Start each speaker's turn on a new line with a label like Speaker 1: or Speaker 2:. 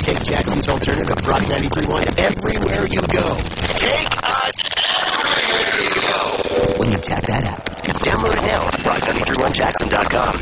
Speaker 1: Take Jackson's alternative, Rock 93.1, everywhere you go. Take us everywhere you go. When you tap that app, download it now at rock931jackson.com.